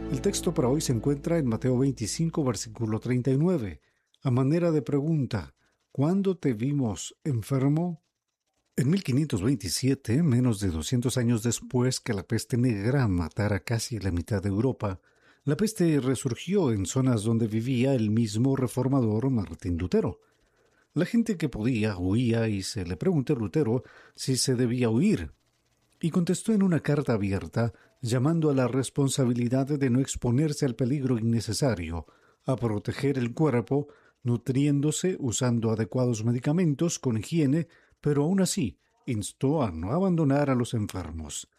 El texto para hoy se encuentra en Mateo 25, versículo 39. A manera de pregunta, ¿cuándo te vimos enfermo? En 1527, menos de 200 años después que la peste negra matara casi la mitad de Europa, la peste resurgió en zonas donde vivía el mismo reformador Martín Lutero. La gente que podía huía y se le preguntó a Lutero si se debía huir, y contestó en una carta abierta llamando a la responsabilidad de no exponerse al peligro innecesario, a proteger el cuerpo, nutriéndose, usando adecuados medicamentos, con higiene, pero aún así instó a no abandonar a los enfermos.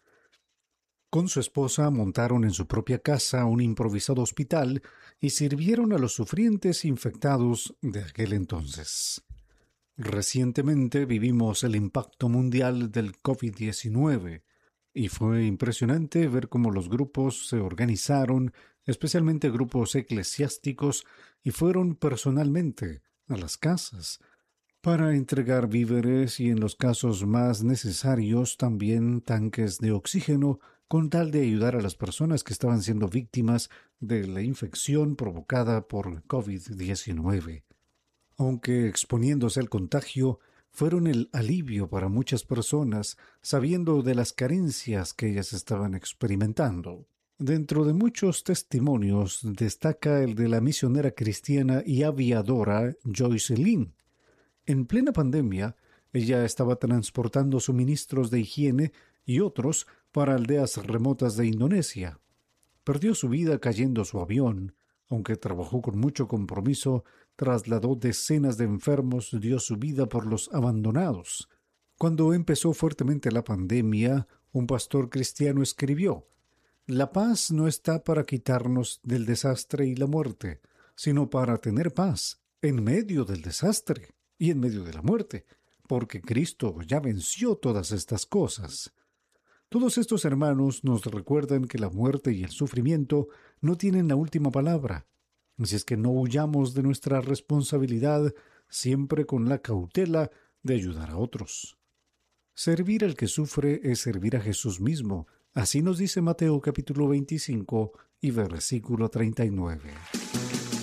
Con su esposa montaron en su propia casa un improvisado hospital y sirvieron a los sufrientes infectados de aquel entonces. Recientemente vivimos el impacto mundial del COVID-19 y fue impresionante ver cómo los grupos se organizaron, especialmente grupos eclesiásticos, y fueron personalmente a las casas para entregar víveres y, en los casos más necesarios, también tanques de oxígeno, con tal de ayudar a las personas que estaban siendo víctimas de la infección provocada por COVID-19. Aunque exponiéndose al contagio, fueron el alivio para muchas personas, sabiendo de las carencias que ellas estaban experimentando. Dentro de muchos testimonios destaca el de la misionera cristiana y aviadora Joyce Lynn. En plena pandemia, ella estaba transportando suministros de higiene y otros para aldeas remotas de Indonesia. Perdió su vida cayendo su avión. Aunque trabajó con mucho compromiso, trasladó decenas de enfermos, dio su vida por los abandonados. Cuando empezó fuertemente la pandemia, un pastor cristiano escribió: «La paz no está para quitarnos del desastre y la muerte, sino para tener paz en medio del desastre y en medio de la muerte, porque Cristo ya venció todas estas cosas». Todos estos hermanos nos recuerdan que la muerte y el sufrimiento no tienen la última palabra. Así es que no huyamos de nuestra responsabilidad, siempre con la cautela de ayudar a otros. Servir al que sufre es servir a Jesús mismo. Así nos dice Mateo capítulo 25 y versículo 39.